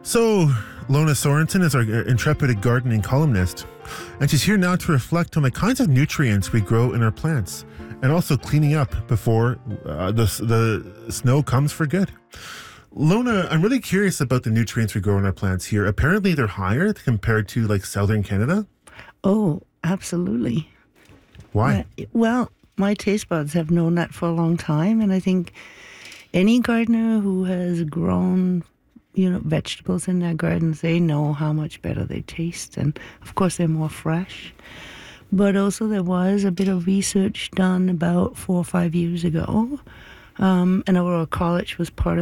So, Lona Sorensen is our intrepid gardening columnist, and she's here now to reflect on the kinds of nutrients we grow in our plants, and also cleaning up before the snow comes for good. Lona, I'm really curious about the nutrients we grow in our plants here. Apparently, they're higher compared to like southern Canada. Oh, absolutely. Why? Well, my taste buds have known that for a long time, and I think any gardener who has grown, vegetables in their gardens, they know how much better they taste, and of course they're more fresh. But also there was a bit of research done about 4 or 5 years ago, and Aurora College was part of